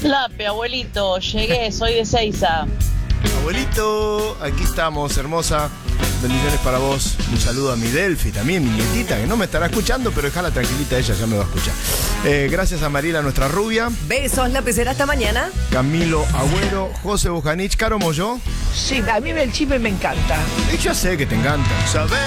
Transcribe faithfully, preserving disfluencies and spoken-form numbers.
Lape, abuelito, llegué, soy de Seiza. Abuelito, aquí estamos, hermosa. Bendiciones para vos. Un saludo a mi Delphi, también mi nietita, que no me estará escuchando, pero déjala tranquilita, ella ya me va a escuchar. Eh, gracias a Mariela, nuestra rubia. Besos, la pecera, hasta mañana. Camilo Agüero, José Bujanich, Caro Moyo. Sí, a mí el chisme me encanta. Y yo sé que te encanta. ¿Sabés?